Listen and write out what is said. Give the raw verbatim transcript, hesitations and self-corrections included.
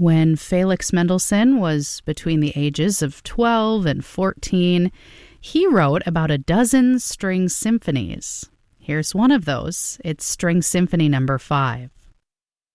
When Felix Mendelssohn was between the ages of twelve and fourteen, he wrote about a dozen string symphonies. Here's one of those. It's String Symphony Number five.